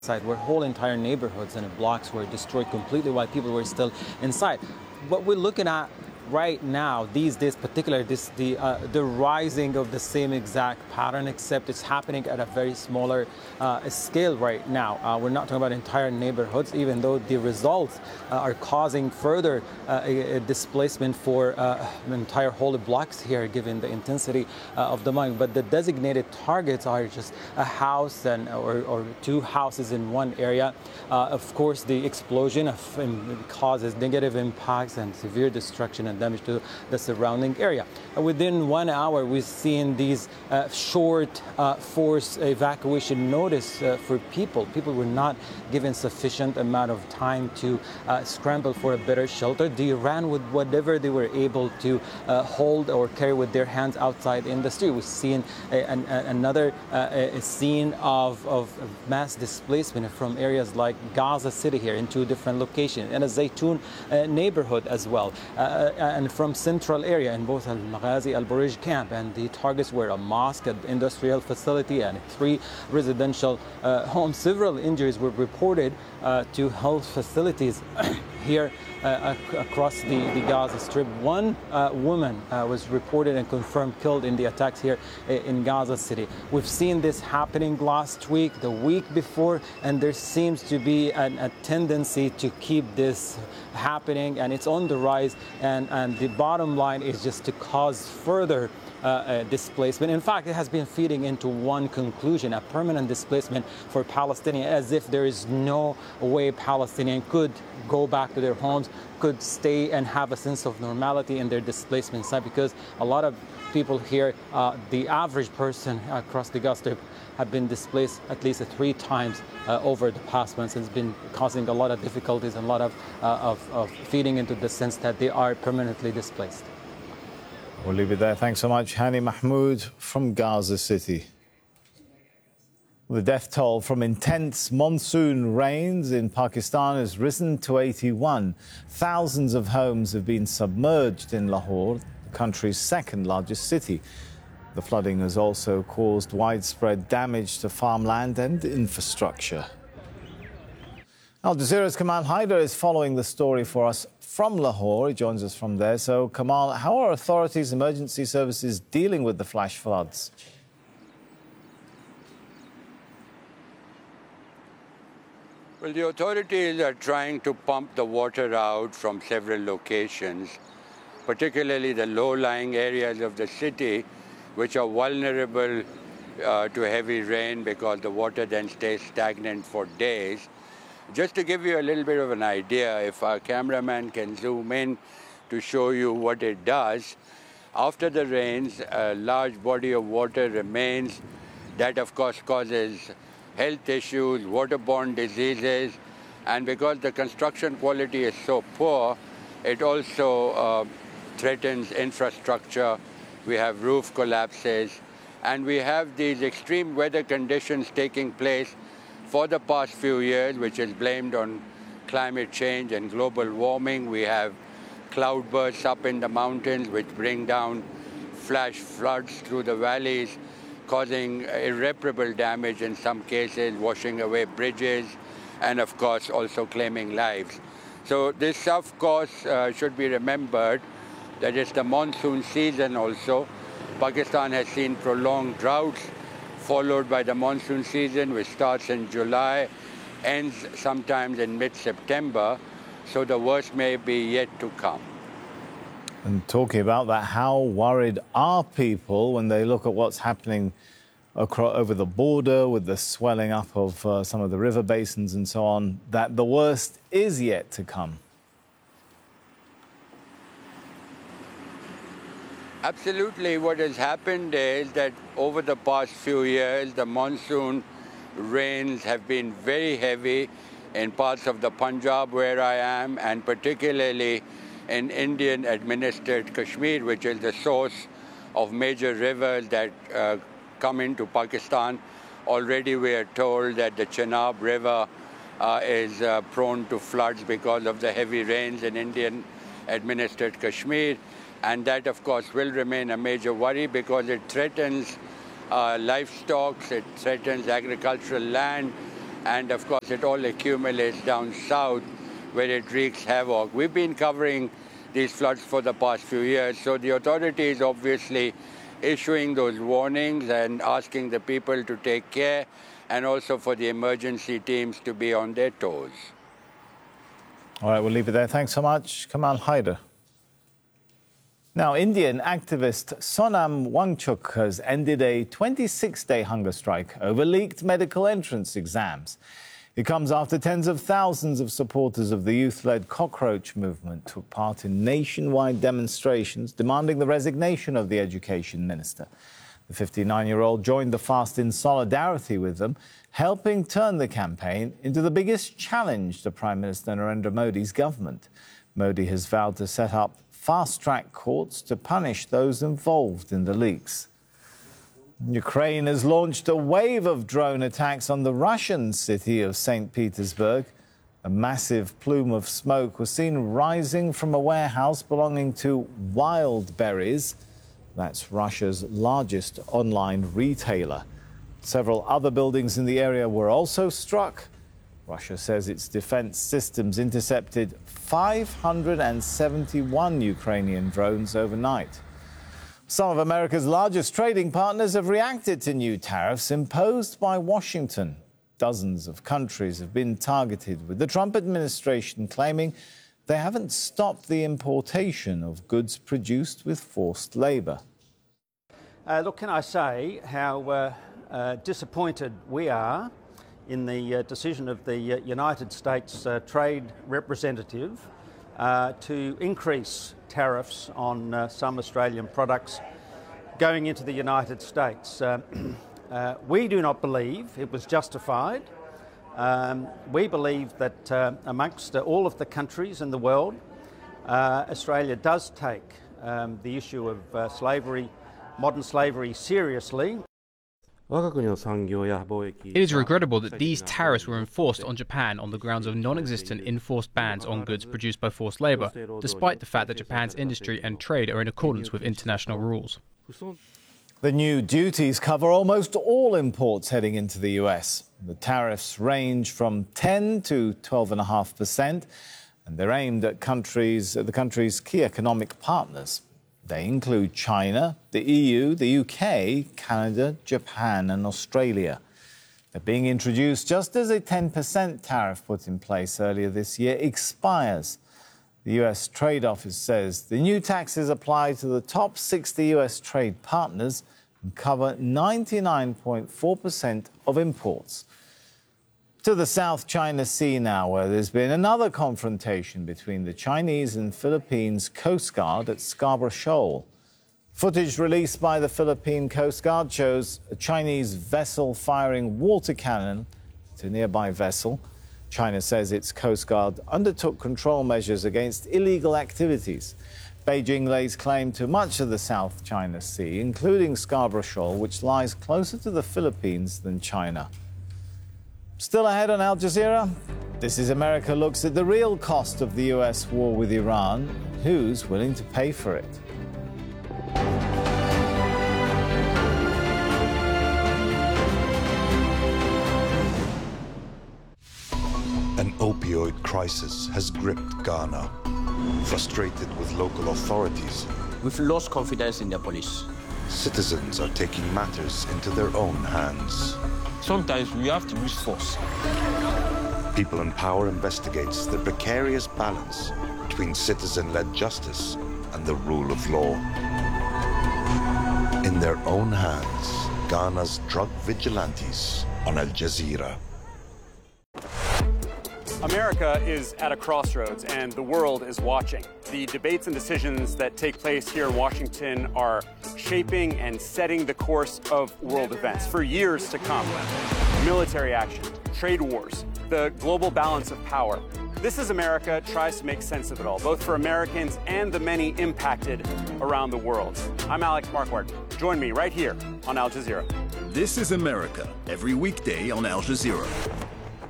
where whole entire neighborhoods and blocks were destroyed completely while people were still inside. What we're looking at right now, these days, particularly the rising of the same exact pattern, except it's happening at a very smaller scale right now. We're not talking about entire neighborhoods, even though the results are causing further displacement for entire whole blocks here, given the intensity of the mine. But the designated targets are just a house or two houses in one area. Of course, the explosion causes negative impacts and severe destruction and damage to the surrounding area. Within 1 hour, we've seen these short force evacuation notice for people. People were not given sufficient amount of time to scramble for a better shelter. They ran with whatever they were able to hold or carry with their hands outside in the street. We've seen another scene of mass displacement from areas like Gaza City here in two different locations, and a Zaytun neighborhood as well, and from central area in both Al-Maghazi, Al-Burij camp, and the targets were a mosque, an industrial facility, and 3 residential homes. Several injuries were reported to health facilities here across the Gaza Strip. One woman was reported and confirmed killed in the attacks here in Gaza City. We've seen this happening last week, the week before, and there seems to be a tendency to keep this happening, and it's on the rise, and the bottom line is just to cause further displacement. In fact, it has been feeding into one conclusion: a permanent displacement for Palestinians, as if there is no way Palestinians could go back to their homes, could stay and have a sense of normality in their displacement site, because a lot of people here, the average person across the Gaza Strip, have been displaced at least 3 times over the past months. It's been causing a lot of difficulties and a lot of feeding into the sense that they are permanently displaced. We'll leave it there. Thanks so much, Hani Mahmoud from Gaza City. The death toll from intense monsoon rains in Pakistan has risen to 81. Thousands of homes have been submerged in Lahore, the country's second largest city. The flooding has also caused widespread damage to farmland and infrastructure. Al Jazeera's Kamal Haider is following the story for us from Lahore. He joins us from there. So, Kamal, how are authorities, emergency services dealing with the flash floods? Well, the authorities are trying to pump the water out from several locations, particularly the low-lying areas of the city, which are vulnerable to heavy rain because the water then stays stagnant for days. Just to give you a little bit of an idea, if our cameraman can zoom in to show you what it does, after the rains, a large body of water remains. That, of course, causes health issues, waterborne diseases, and because the construction quality is so poor, it also threatens infrastructure. We have roof collapses, and we have these extreme weather conditions taking place for the past few years, which is blamed on climate change and global warming. We have cloudbursts up in the mountains, which bring down flash floods through the valleys, causing irreparable damage in some cases, washing away bridges, and of course also claiming lives. So this, of course, should be remembered that it's the monsoon season also. Pakistan has seen prolonged droughts, followed by the monsoon season, which starts in July, ends sometimes in mid-September, so the worst may be yet to come. And talking about that, how worried are people when they look at what's happening over the border with the swelling up of some of the river basins and so on, that the worst is yet to come? Absolutely. What has happened is that over the past few years, the monsoon rains have been very heavy in parts of the Punjab where I am, and particularly in Indian-administered Kashmir, which is the source of major rivers that come into Pakistan. Already we are told that the Chenab River is prone to floods because of the heavy rains in Indian-administered Kashmir. And that, of course, will remain a major worry because it threatens livestock, it threatens agricultural land, And of course, it all accumulates down south where it wreaks havoc. We've been covering these floods for the past few years, so the authorities obviously issuing those warnings and asking the people to take care, and also for the emergency teams to be on their toes. All right, we'll leave it there. Thanks so much, Kamal Haider. Now, Indian activist Sonam Wangchuk has ended a 26-day hunger strike over leaked medical entrance exams. It comes after tens of thousands of supporters of the youth-led Cockroach movement took part in nationwide demonstrations demanding the resignation of the education minister. The 59-year-old joined the fast in solidarity with them, helping turn the campaign into the biggest challenge to Prime Minister Narendra Modi's government. Modi has vowed to set up fast-track courts to punish those involved in the leaks. Ukraine has launched a wave of drone attacks on the Russian city of St. Petersburg. A massive plume of smoke was seen rising from a warehouse belonging to Wildberries. That's Russia's largest online retailer. Several other buildings in the area were also struck. Russia says its defense systems intercepted 571 Ukrainian drones overnight. Some of America's largest trading partners have reacted to new tariffs imposed by Washington. Dozens of countries have been targeted, with the Trump administration claiming they haven't stopped the importation of goods produced with forced labor. Look, can I say how disappointed we are in the decision of the United States Trade Representative to increase tariffs on some Australian products going into the United States. We do not believe it was justified. We believe that amongst all of the countries in the world, Australia does take the issue of modern slavery seriously. It is regrettable that these tariffs were enforced on Japan on the grounds of non-existent enforced bans on goods produced by forced labour, despite the fact that Japan's industry and trade are in accordance with international rules. The new duties cover almost all imports heading into the US. The tariffs range from 10 to 12.5%, and they're aimed at the country's key economic partners. They include China, the EU, the UK, Canada, Japan and Australia. They're being introduced just as a 10% tariff put in place earlier this year expires. The US Trade Office says the new taxes apply to the top 60 US trade partners and cover 99.4% of imports. To the South China Sea now, where there's been another confrontation between the Chinese and Philippines Coast Guard at Scarborough Shoal. Footage released by the Philippine Coast Guard shows a Chinese vessel firing water cannon at a nearby vessel. China says its Coast Guard undertook control measures against illegal activities. Beijing lays claim to much of the South China Sea, including Scarborough Shoal, which lies closer to the Philippines than China. Still ahead on Al Jazeera, This Is America looks at the real cost of the US war with Iran and who's willing to pay for it. An opioid crisis has gripped Ghana. Frustrated with local authorities, we've lost confidence in the police. Citizens are taking matters into their own hands. Sometimes we have to use force. People in Power investigates the precarious balance between citizen-led justice and the rule of law. In their own hands, Ghana's drug vigilantes on Al Jazeera. America is at a crossroads, and the world is watching. The debates and decisions that take place here in Washington are shaping and setting the course of world events for years to come. Military action, trade wars, the global balance of power. This Is America tries to make sense of it all, both for Americans and the many impacted around the world. I'm Alex Marquardt. Join me right here on Al Jazeera. This Is America, every weekday on Al Jazeera.